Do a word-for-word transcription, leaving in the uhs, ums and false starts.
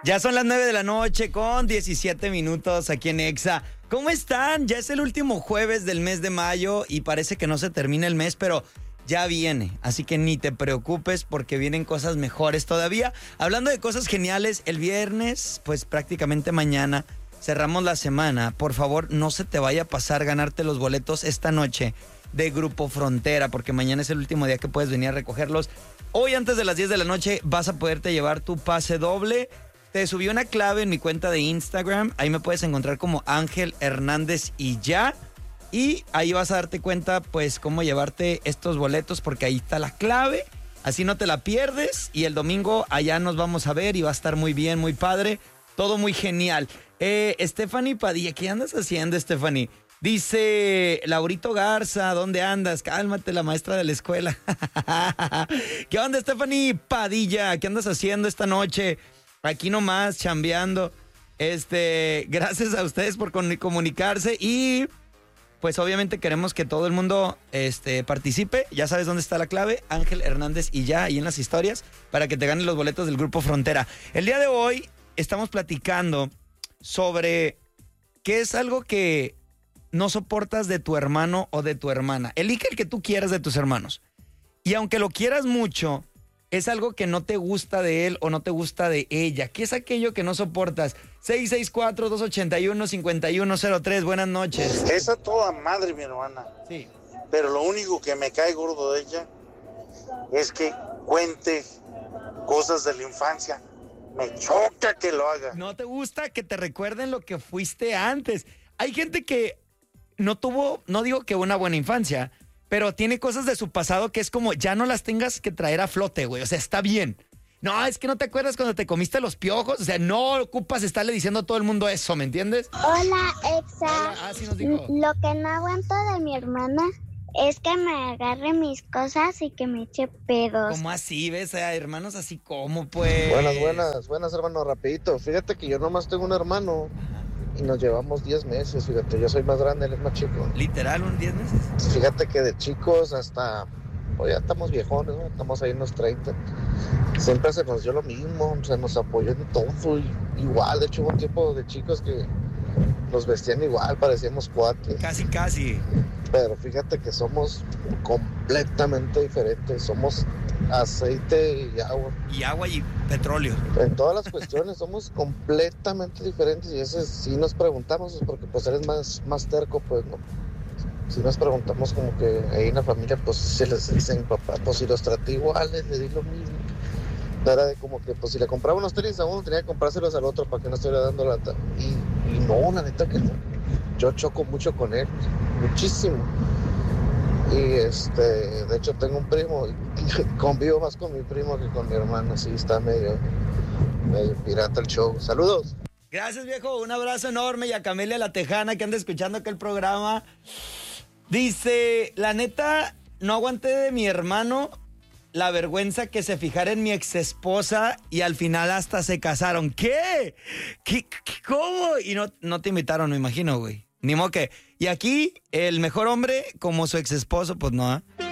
Ya son las nueve de la noche con diecisiete minutos aquí en Exa. ¿Cómo están? Ya es el último jueves del mes de mayo y parece que no se termina el mes, pero ya viene. Así que ni te preocupes porque vienen cosas mejores todavía. Hablando de cosas geniales, el viernes, pues prácticamente mañana, cerramos la semana. Por favor, no se te vaya a pasar ganarte los boletos esta noche de Grupo Frontera, porque mañana es el último día que puedes venir a recogerlos. Hoy antes de las diez de la noche vas a poderte llevar tu pase doble. Te subí una clave en mi cuenta de Instagram. Ahí me puedes encontrar como Ángel Hernández y ya. Y ahí vas a darte cuenta, pues, cómo llevarte estos boletos, porque ahí está la clave. Así no te la pierdes. Y el domingo allá nos vamos a ver y va a estar muy bien, muy padre. Todo muy genial. Eh, Stephanie Padilla, ¿qué andas haciendo, Stephanie? Dice Laurito Garza, ¿dónde andas? Cálmate, la maestra de la escuela. ¿Qué onda, Stephanie Padilla? ¿Qué andas haciendo esta noche? Aquí nomás, chambeando. Este, gracias a ustedes por comunicarse y pues obviamente queremos que todo el mundo este, participe. Ya sabes dónde está la clave, Ángel Hernández y ya, ahí en las historias, para que te ganen los boletos del Grupo Frontera. El día de hoy estamos platicando sobre qué es algo que no soportas de tu hermano o de tu hermana. Elige el que tú quieras de tus hermanos. Y aunque lo quieras mucho, es algo que no te gusta de él o no te gusta de ella. ¿Qué es aquello que no soportas? seis seis cuatro, dos ocho uno, cinco uno cero tres. Buenas noches. Es a toda madre, mi hermana. Sí. Pero lo único que me cae gordo de ella es que cuente cosas de la infancia. Me choca que lo haga. No te gusta que te recuerden lo que fuiste antes. Hay gente que no tuvo, no digo que una buena infancia, pero tiene cosas de su pasado que es como, ya no las tengas que traer a flote, güey. O sea, está bien. No, es que no te acuerdas cuando te comiste los piojos. O sea, no ocupas estarle diciendo a todo el mundo eso, ¿me entiendes? Hola, Exa. Hola. Ah, sí nos dijo. Lo que no aguanto de mi hermana es que me agarre mis cosas y que me eche pedos. ¿Cómo así, ves? A hermanos así como, pues. Buenas, buenas, buenas, hermano, rapidito. Fíjate que yo nomás tengo un hermano. Y nos llevamos diez meses, fíjate, yo soy más grande, él es más chico. ¿Literal un diez meses? Fíjate que de chicos hasta, pues ya estamos viejones, ¿no? Estamos ahí en los treinta. Siempre se nos dio lo mismo, se nos apoyó en todo, y, igual, de hecho hubo un tiempo de chicos que nos vestían igual, parecíamos cuates. Casi, casi. Pero fíjate que somos completamente diferentes, somos aceite y agua. Y agua y petróleo. En todas las cuestiones somos completamente diferentes y eso sí nos preguntamos, es porque pues eres más, más terco, pues no. Si nos preguntamos como que ahí en la familia, pues se les dice a mi papá, pues si los traté iguales, le di lo mismo. Era de como que pues si le compraba unos tenis a uno tenía que comprárselos al otro para que no estuviera dando lata. Y, y no, la neta que no. Yo choco mucho con él, muchísimo. Y este, de hecho tengo un primo, y convivo más con mi primo que con mi hermano, sí, está medio, medio pirata el show. Saludos. Gracias, viejo, un abrazo enorme. Y a Camelia la Tejana que anda escuchando aquel programa. Dice, la neta, no aguanté de mi hermano la vergüenza que se fijara en mi ex esposa y al final hasta se casaron. ¿Qué? ¿Qué? ¿Qué? ¿Cómo? Y no, no te invitaron, me imagino, güey. Ni modo que. Y aquí, el mejor hombre, como su ex esposo, pues no, ¿eh?